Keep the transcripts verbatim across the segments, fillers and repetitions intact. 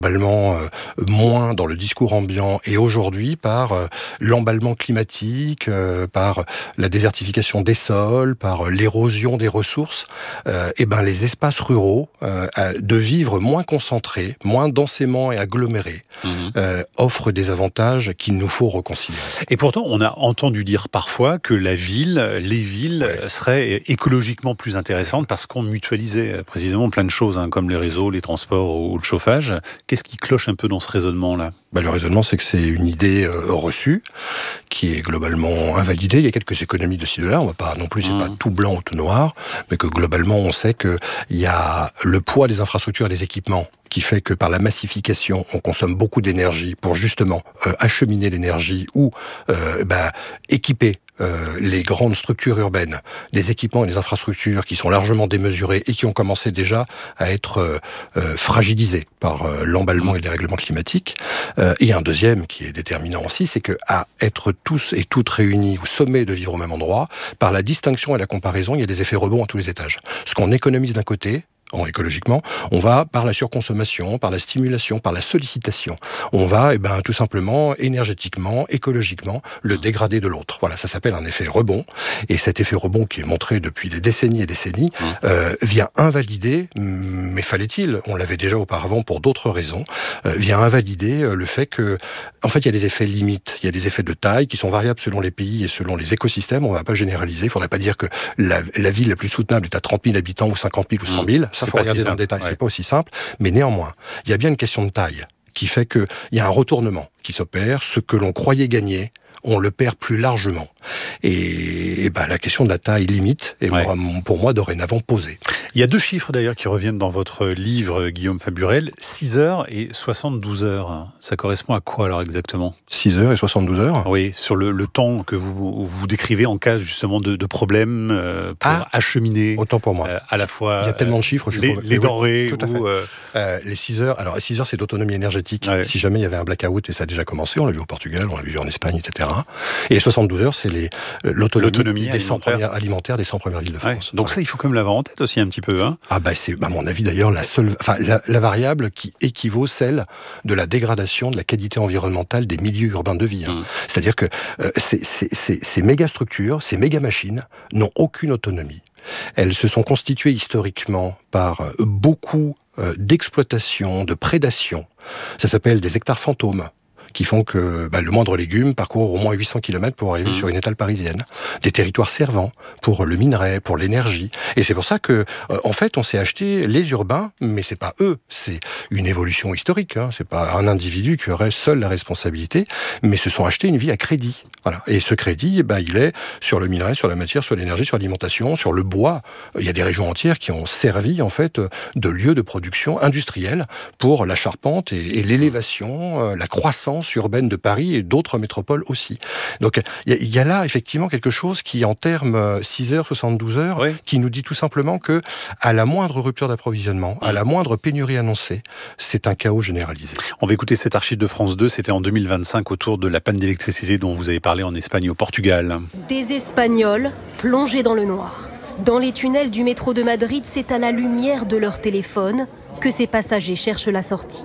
globalement euh, moins dans le discours ambiant et aujourd'hui par euh, l'emballement climatique, euh, par la désertification des sols, par euh, l'érosion des ressources, euh, et ben les espaces ruraux euh, de vivre moins concentrés, moins densément et agglomérés, mmh. euh, offrent des avantages qu'il nous faut reconsidérer. Et pourtant, on a entendu dire parfois que la ville, les villes ouais. seraient écologiquement plus intéressantes parce qu'on mutualisait précisément plein de choses, hein, comme les réseaux, les transports ou le chauffage. Qu'est-ce qui cloche un peu dans ce raisonnement-là ? Bah, le raisonnement, c'est que c'est une idée euh, reçue, qui est globalement invalidée. Il y a quelques économies de ci, de là. On va pas non plus, c'est mmh. pas tout blanc ou tout noir, mais que globalement, on sait qu'il y a le poids des infrastructures et des équipements qui fait que par la massification, on consomme beaucoup d'énergie pour justement euh, acheminer l'énergie ou euh, bah, équiper Euh, les grandes structures urbaines, des équipements et des infrastructures qui sont largement démesurés et qui ont commencé déjà à être euh, euh, fragilisés par euh, l'emballement et le dérèglement climatique. Euh, et un deuxième qui est déterminant aussi, c'est qu'à être tous et toutes réunis au sommet de vivre au même endroit, par la distinction et la comparaison, il y a des effets rebonds à tous les étages. Ce qu'on économise d'un côté, en écologiquement, on va par la surconsommation, par la stimulation, par la sollicitation, on va eh ben, tout simplement, énergétiquement, écologiquement, le dégrader de l'autre. Voilà, ça s'appelle un effet rebond. Et cet effet rebond qui est montré depuis des décennies et décennies euh, vient invalider, mais fallait-il, on l'avait déjà auparavant pour d'autres raisons, euh, vient invalider euh, le fait que, en fait, il y a des effets limites, il y a des effets de taille qui sont variables selon les pays et selon les écosystèmes. On ne va pas généraliser. Il ne faudrait pas dire que la, la ville la plus soutenable est à trente mille habitants ou cinquante mille ou cent mille. Ça, il faut regarder dans le détail, ouais. c'est pas aussi simple, mais néanmoins, il y a bien une question de taille qui fait qu'il y a un retournement qui s'opère, ce que l'on croyait gagner, on le perd plus largement. Et, et ben, la question de la taille limite est ouais. pour moi dorénavant posée. Il y a deux chiffres d'ailleurs qui reviennent dans votre livre, Guillaume Faburel, six heures et soixante-douze heures. Ça correspond à quoi alors exactement ? six heures et soixante-douze heures ? Oui, sur le, le temps que vous, vous décrivez en cas justement de, de problème euh, pour ah, acheminer. Autant pour moi. Euh, à la fois. Il y a tellement de chiffres. Je les, les denrées. Tout à fait. Ou, euh... Euh, les six heures, alors six heures c'est d'autonomie énergétique. Ouais. Si jamais il y avait un blackout, et ça a déjà commencé, on l'a vu au Portugal, on l'a vu en Espagne, et cetera. Et les soixante-douze heures, c'est les, l'autonomie, l'autonomie des cent premières, alimentaires des cent premières villes de France. Ouais. Donc ouais. ça, il faut quand même l'avoir en tête aussi un petit peu. Hein. Ah bah c'est à mon avis d'ailleurs la seule, enfin la, la variable qui équivaut celle de la dégradation de la qualité environnementale des milieux urbains de vie. Hein. Mmh. C'est-à-dire que euh, ces, ces, ces, ces méga structures, ces méga machines n'ont aucune autonomie. Elles se sont constituées historiquement par euh, beaucoup euh, d'exploitation, de prédation. Ça s'appelle des hectares fantômes, qui font que bah, le moindre légume parcourt au moins huit cents kilomètres pour arriver mmh. sur une étale parisienne. Des territoires servants pour le minerai, pour l'énergie. Et c'est pour ça que, euh, en fait, on s'est acheté les urbains, mais c'est pas eux. C'est une évolution historique. Hein. C'est pas un individu qui aurait seul la responsabilité, mais se sont achetés une vie à crédit. Voilà. Et ce crédit, bah, il est sur le minerai, sur la matière, sur l'énergie, sur l'alimentation, sur le bois. Il y a des régions entières qui ont servi, en fait, de lieux de production industrielle pour la charpente et, et l'élévation, euh, la croissance urbaine de Paris et d'autres métropoles aussi. Donc il y, y a là effectivement quelque chose qui, en termes six heures, soixante-douze heures, oui. qui nous dit tout simplement que à la moindre rupture d'approvisionnement, à la moindre pénurie annoncée, c'est un chaos généralisé. On va écouter cet archive de France deux, c'était en deux mille vingt-cinq autour de la panne d'électricité dont vous avez parlé en Espagne et au Portugal. Des Espagnols plongés dans le noir. Dans les tunnels du métro de Madrid, c'est à la lumière de leur téléphone que ces passagers cherchent la sortie.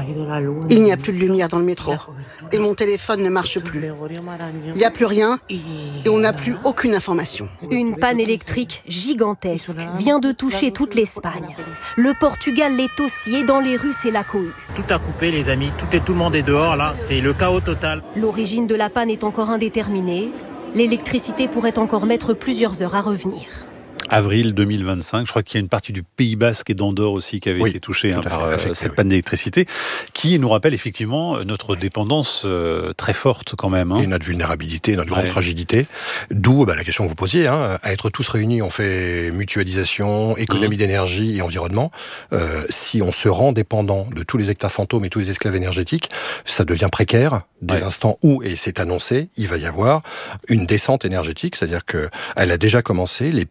Il n'y a plus de lumière dans le métro et mon téléphone ne marche plus. Il n'y a plus rien et on n'a plus aucune information. Une panne électrique gigantesque vient de toucher toute l'Espagne. Le Portugal l'est aussi et dans les rues, c'est la cohue. Tout a coupé les amis, tout, est, tout le monde est dehors là, c'est le chaos total. L'origine de la panne est encore indéterminée. L'électricité pourrait encore mettre plusieurs heures à revenir. Avril deux mille vingt-cinq, je crois qu'il y a une partie du Pays Basque et d'Andorre aussi qui avait oui, été touchée hein, par affecté, cette oui. panne d'électricité, qui nous rappelle effectivement notre dépendance euh, très forte quand même. Hein. Et notre vulnérabilité, notre grande ouais. fragilité. D'où bah, la question que vous posiez, hein, à être tous réunis, on fait mutualisation, économie mmh. d'énergie et environnement. Euh, si on se rend dépendant de tous les hectares fantômes et tous les esclaves énergétiques, ça devient précaire dès ouais. l'instant où, et c'est annoncé, il va y avoir une descente énergétique, c'est-à-dire qu'elle a déjà commencé, les pics de production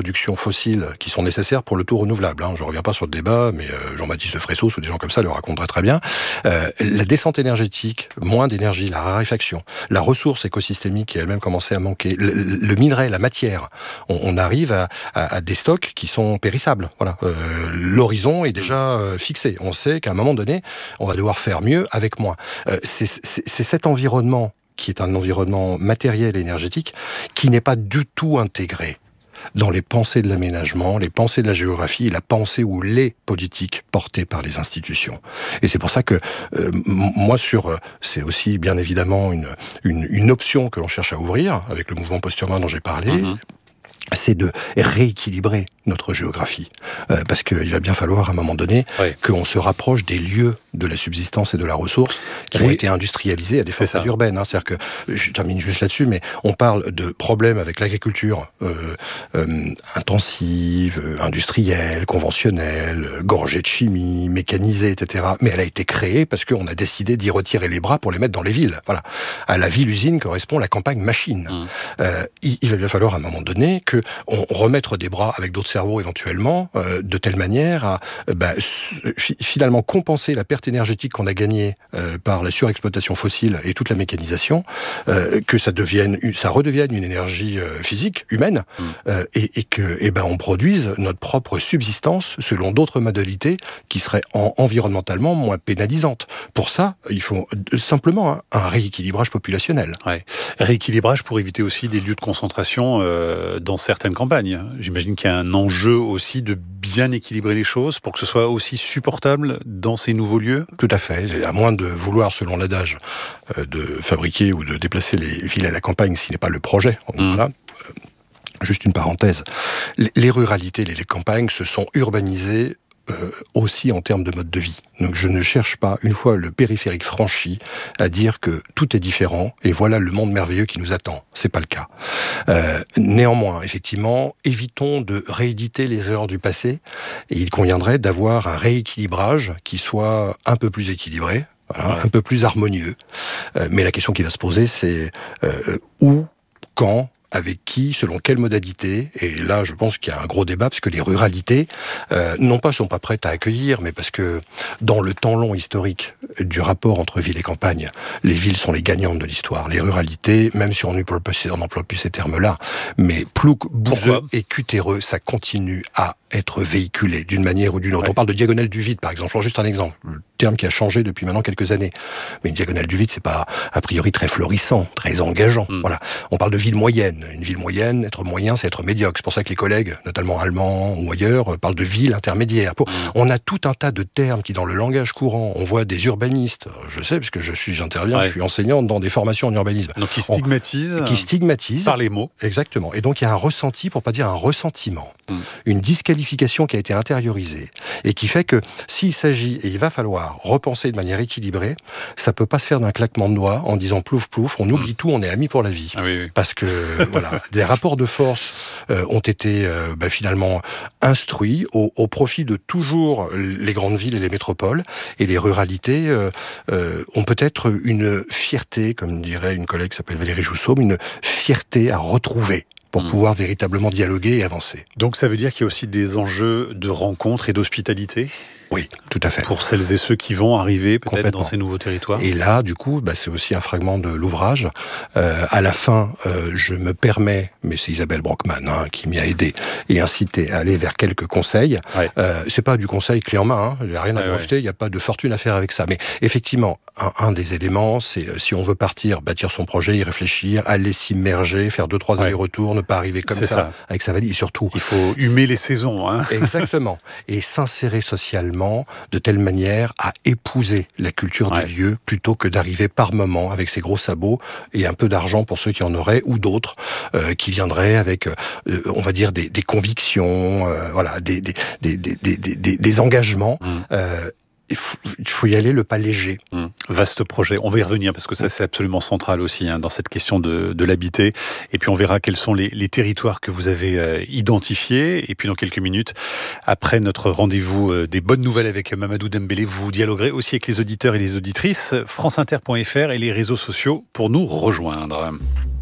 productions fossiles qui sont nécessaires pour le tout renouvelable. Hein. Je ne reviens pas sur le débat, mais euh, Jean-Baptiste Fressos ou des gens comme ça le raconteraient très bien. Euh, la descente énergétique, moins d'énergie, la raréfaction, la ressource écosystémique qui elle-même commençait à manquer, le, le minerai, la matière, on, on arrive à, à, à des stocks qui sont périssables. Voilà. Euh, l'horizon est déjà euh, fixé. On sait qu'à un moment donné, on va devoir faire mieux avec moins. Euh, c'est, c'est, c'est cet environnement qui est un environnement matériel et énergétique, qui n'est pas du tout intégré dans les pensées de l'aménagement, les pensées de la géographie, et la pensée ou les politiques portées par les institutions. Et c'est pour ça que euh, moi, sur, euh, c'est aussi bien évidemment une, une, une option que l'on cherche à ouvrir, avec le mouvement post-urbain dont j'ai parlé, mmh. c'est de rééquilibrer notre géographie. Euh, parce qu'il va bien falloir, à un moment donné, oui. qu'on se rapproche des lieux de la subsistance et de la ressource qui oui. ont été industrialisés à des forces urbaines. Hein. C'est-à-dire que, je termine juste là-dessus, mais on parle de problèmes avec l'agriculture euh, euh, intensive, industrielle, conventionnelle, gorgée de chimie, mécanisée, et cetera. Mais elle a été créée parce qu'on a décidé d'y retirer les bras pour les mettre dans les villes. Voilà. À la ville-usine correspond la campagne-machine. Mmh. Euh, il, il va bien falloir, à un moment donné, qu'on remette des bras avec d'autres cerveaux éventuellement, euh, de telle manière à euh, bah, f- finalement compenser la perte énergétique qu'on a gagnée euh, par la surexploitation fossile et toute la mécanisation, euh, que ça devienne, ça redevienne une énergie euh, physique, humaine, mmh. euh, et, et que, et ben, on produise notre propre subsistance selon d'autres modalités qui seraient en, environnementalement moins pénalisantes. Pour ça, il faut simplement hein, un rééquilibrage populationnel. Ouais. Rééquilibrage pour éviter aussi des lieux de concentration euh, dans certaines campagnes. J'imagine qu'il y a un enjeu aussi de bien équilibrer les choses pour que ce soit aussi supportable dans ces nouveaux lieux. Tout à fait. À moins de vouloir, selon l'adage, euh, de fabriquer ou de déplacer les villes à la campagne, ce n'est pas le projet. Mmh. Voilà. Euh, juste une parenthèse. Les, les ruralités, les, les campagnes se sont urbanisées Euh, aussi en termes de mode de vie. Donc je ne cherche pas, une fois le périphérique franchi, à dire que tout est différent et voilà le monde merveilleux qui nous attend. C'est pas le cas. Euh, néanmoins, effectivement, évitons de rééditer les erreurs du passé et il conviendrait d'avoir un rééquilibrage qui soit un peu plus équilibré, voilà, ouais. un peu plus harmonieux. Euh, mais la question qui va se poser, c'est euh, où, quand, avec qui, selon quelle modalité. Et là, je pense qu'il y a un gros débat, parce que les ruralités, euh, non pas sont pas prêtes à accueillir, mais parce que dans le temps long historique du rapport entre ville et campagne, les villes sont les gagnantes de l'histoire. Les ruralités, même si on n'emploie plus ces termes-là, mais plouc, bouseux et cutéreux, ça continue à être véhiculé d'une manière ou d'une autre. Ouais. On parle de diagonale du vide, par exemple. Je prends juste un exemple. Le terme qui a changé depuis maintenant quelques années. Mais une diagonale du vide, c'est pas a priori très florissant, très engageant. Mm. Voilà. On parle de ville moyenne. Une ville moyenne, être moyen, c'est être médiocre. C'est pour ça que les collègues, notamment allemands ou ailleurs, parlent de ville intermédiaire. Pour... Mm. On a tout un tas de termes qui, dans le langage courant, on voit des urbanistes. Je sais, parce que je suis, j'interviens, ouais. je suis enseignant dans des formations en urbanisme. Donc qui stigmatisent. On... Qui stigmatisent. Par les mots. Exactement. Et donc il y a un ressenti, pour pas dire un ressentiment. Mm. Une disqualification qui a été intériorisée et qui fait que s'il s'agit, et il va falloir repenser de manière équilibrée, ça peut pas se faire d'un claquement de doigts en disant plouf plouf, on oublie mmh. tout, on est amis pour la vie. Ah oui, oui. Parce que voilà, des rapports de force euh, ont été euh, bah, finalement instruits au, au profit de toujours les grandes villes et les métropoles, et les ruralités euh, euh, ont peut-être une fierté, comme dirait une collègue qui s'appelle Valérie Jousseau, une fierté à retrouver pour mmh. pouvoir véritablement dialoguer et avancer. Donc ça veut dire qu'il y a aussi des enjeux de rencontre et d'hospitalité ? Oui, tout à fait. Pour celles et ceux qui vont arriver peut-être dans ces nouveaux territoires. Et là, du coup, bah, c'est aussi un fragment de l'ouvrage. Euh, à la fin, euh, je me permets, mais c'est Isabelle Brockman hein, qui m'y a aidé et incité à aller vers quelques conseils. Ouais. Euh, c'est pas du conseil clé en main, il hein, n'y a rien à ouais, breveter, il ouais. n'y a pas de fortune à faire avec ça. Mais effectivement, un, un des éléments, c'est euh, si on veut partir, bâtir son projet, y réfléchir, aller s'immerger, faire deux, trois ouais. allers-retours, ne pas arriver comme ça, ça avec sa valise. Et surtout, il faut humer les saisons. Hein. Exactement. Et s'insérer socialement de telle manière à épouser la culture ouais. des lieux plutôt que d'arriver par moment avec ses gros sabots et un peu d'argent pour ceux qui en auraient ou d'autres euh, qui viendraient avec, euh, on va dire, des, des convictions, euh, voilà, des, des, des, des, des, des, des engagements. Mmh. Euh, Il faut, il faut y aller le pas léger. Mmh. Vaste projet. On va y revenir parce que ça, c'est absolument central aussi hein, dans cette question de, de l'habiter. Et puis, on verra quels sont les, les territoires que vous avez euh, identifiés. Et puis, dans quelques minutes, après notre rendez-vous euh, des bonnes nouvelles avec Mamadou Dembélé, vous dialoguerez aussi avec les auditeurs et les auditrices. franceinter point f r et les réseaux sociaux pour nous rejoindre.